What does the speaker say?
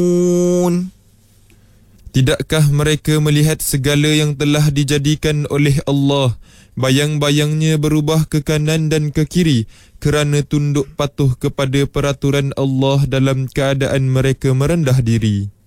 Tidakkah mereka melihat segala yang telah dijadikan oleh Allah, bayang-bayangnya berubah ke kanan dan ke kiri kerana tunduk patuh kepada peraturan Allah dalam keadaan mereka merendah diri.